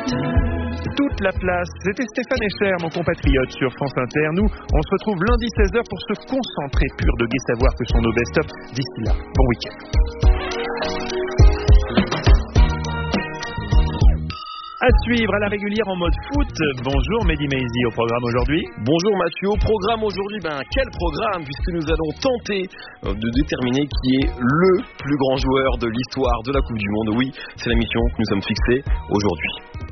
Toute la place, c'était Stéphane Echer, mon compatriote sur France Inter. Nous, on se retrouve lundi 16h pour se concentrer pur de gai savoir que sont nos best-of. D'ici là, bon week-end. À suivre à la régulière en mode foot. Bonjour Mehdi Maizi au programme aujourd'hui. Bonjour Mathieu, au programme aujourd'hui, quel programme, puisque nous allons tenter de déterminer qui est le plus grand joueur de l'histoire de la Coupe du Monde. Oui, c'est la mission que nous sommes fixés aujourd'hui.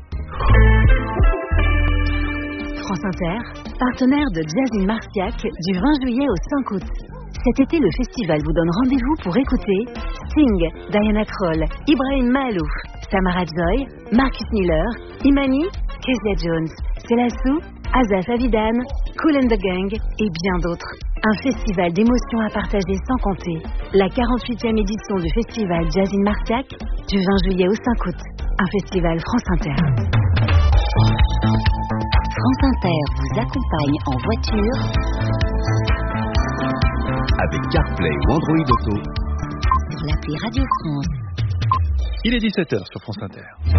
France Inter, partenaire de Jazzin Marciac du 20 juillet au 5 août. Cet été, le festival vous donne rendez-vous pour écouter Sting, Diana Krall, Ibrahim Mahalouf, Samara Joy, Marcus Miller, Imani, Kezia Jones, Selassou, Azaf Avidan, Kool and the Gang et bien d'autres. Un festival d'émotions à partager sans compter. La 48e édition du festival Jazzin Marciac du 20 juillet au 5 août. Un festival France Inter. France Inter vous accompagne en voiture avec CarPlay ou Android Auto sur l'appli Radio France. Il est 17h sur France Inter.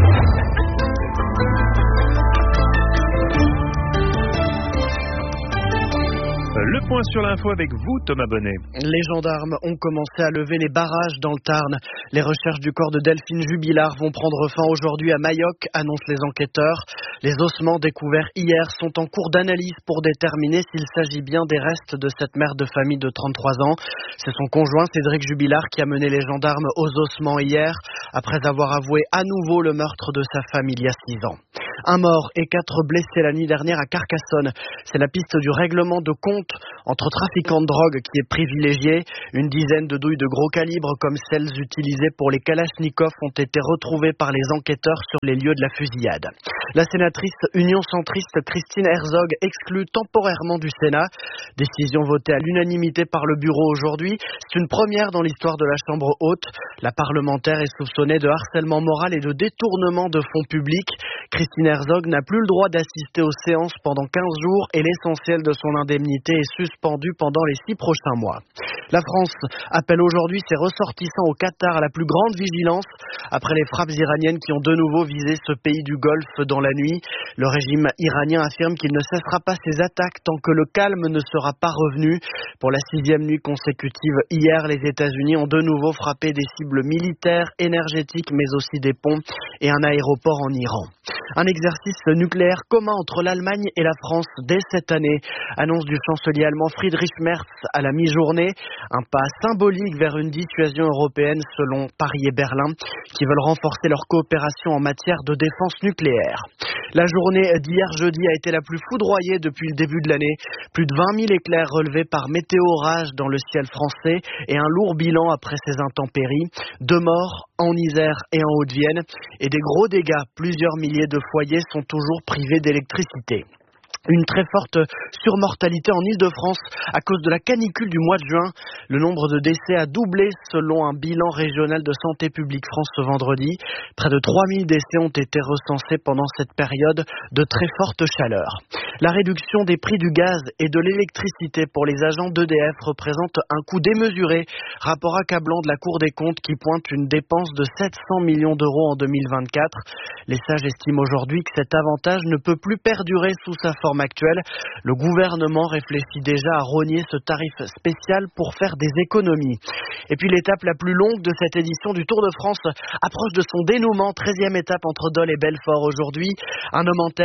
Le point sur l'info avec vous, Thomas Bonnet. Les gendarmes ont commencé à lever les barrages dans le Tarn. Les recherches du corps de Delphine Jubilard vont prendre fin aujourd'hui à Mayoc, annoncent les enquêteurs. Les ossements découverts hier sont en cours d'analyse pour déterminer s'il s'agit bien des restes de cette mère de famille de 33 ans. C'est son conjoint Cédric Jubilard qui a mené les gendarmes aux ossements hier, après avoir avoué à nouveau le meurtre de sa femme il y a 6 ans. Un mort et 4 blessés la nuit dernière à Carcassonne. C'est la piste du règlement de compte entre trafiquants de drogue qui est privilégiée. Une dizaine de douilles de gros calibre comme celles utilisées pour les Kalachnikov ont été retrouvées par les enquêteurs sur les lieux de la fusillade. La sénatrice Union centriste Christine Herzog exclue temporairement du Sénat. Décision votée à l'unanimité par le bureau aujourd'hui. C'est une première dans l'histoire de la Chambre haute. La parlementaire est soupçonnée de harcèlement moral et de détournement de fonds publics. Christine Herzog n'a plus le droit d'assister aux séances pendant 15 jours et l'essentiel de son indemnité est suspendu pendant les 6 prochains mois. La France appelle aujourd'hui ses ressortissants au Qatar à la plus grande vigilance après les frappes iraniennes qui ont de nouveau visé ce pays du Golfe dans la nuit. Le régime iranien affirme qu'il ne cessera pas ses attaques tant que le calme ne sera pas revenu. Pour la 6e nuit consécutive, hier, les États-Unis ont de nouveau frappé des cibles militaires, énergétiques, mais aussi des ponts et un aéroport en Iran. Un exercice nucléaire commun entre l'Allemagne et la France dès cette année, annonce du chancelier allemand Friedrich Merz à la mi-journée. Un pas symbolique vers une dissuasion européenne selon Paris et Berlin, qui veulent renforcer leur coopération en matière de défense nucléaire. La journée d'hier jeudi a été la plus foudroyée depuis le début de l'année. Plus de 20 000 éclairs relevés par Météo Orage dans le ciel français et un lourd bilan après ces intempéries. 2 morts en Isère et en Haute-Vienne et des gros dégâts. Plusieurs milliers de foyers sont toujours privés d'électricité. Une très forte surmortalité en Île-de-France à cause de la canicule du mois de juin. Le nombre de décès a doublé selon un bilan régional de Santé publique France ce vendredi. Près de 3000 décès ont été recensés pendant cette période de très forte chaleur. La réduction des prix du gaz et de l'électricité pour les agents d'EDF représente un coût démesuré. Rapport accablant de la Cour des comptes qui pointe une dépense de 700 millions d'euros en 2024. Les sages estiment aujourd'hui que cet avantage ne peut plus perdurer sous sa forme actuelle. Le gouvernement réfléchit déjà à rogner ce tarif spécial pour faire des économies. Et puis l'étape la plus longue de cette édition du Tour de France approche de son dénouement. 13e étape entre Dole et Belfort aujourd'hui. Un homme en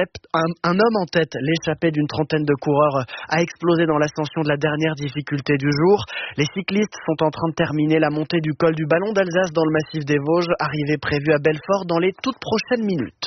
tête, l'échappée d'une trentaine de coureurs, a explosé dans l'ascension de la dernière difficulté du jour. Les cyclistes sont en train de terminer la montée du col du Ballon d'Alsace dans le massif des Vosges, arrivée prévue à Belfort dans les toutes prochaines minutes.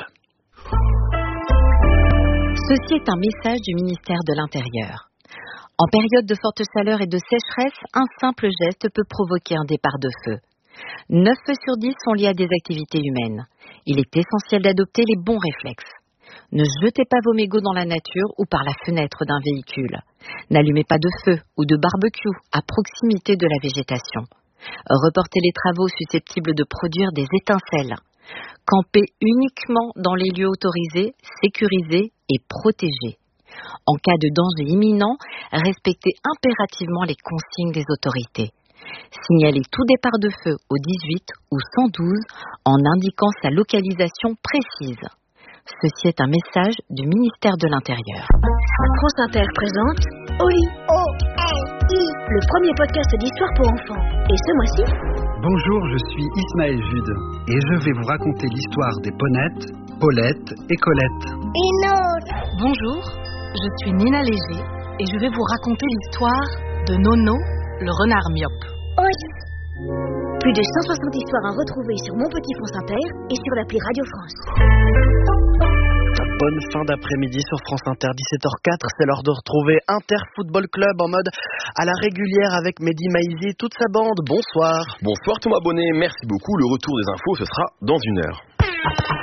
Ceci est un message du ministère de l'Intérieur. En période de forte chaleur et de sécheresse, un simple geste peut provoquer un départ de feu. 9 feux sur 10 sont liés à des activités humaines. Il est essentiel d'adopter les bons réflexes. Ne jetez pas vos mégots dans la nature ou par la fenêtre d'un véhicule. N'allumez pas de feu ou de barbecue à proximité de la végétation. Reportez les travaux susceptibles de produire des étincelles. Campez uniquement dans les lieux autorisés, sécurisés et protégés. En cas de danger imminent, respectez impérativement les consignes des autorités. Signalez tout départ de feu au 18 ou 112 en indiquant sa localisation précise. Ceci est un message du ministère de l'Intérieur. France Inter présente Oli, le premier podcast d'histoire pour enfants. Et ce mois-ci, bonjour, je suis Ismaël Jude et je vais vous raconter l'histoire des Ponettes, Paulette et Colette. Bonjour, je suis Nina Léger et je vais vous raconter l'histoire de Nono, le renard myope. plus de 160 histoires à retrouver sur Mon Petit France Inter et sur l'appli Radio France. Bonne fin d'après-midi sur France Inter, 17h04, c'est l'heure de retrouver Inter Football Club en mode à la régulière avec Mehdi Maizi et toute sa bande. Bonsoir. Bonsoir Thomas Bonnet, merci beaucoup. Le retour des infos, ce sera dans 1 heure.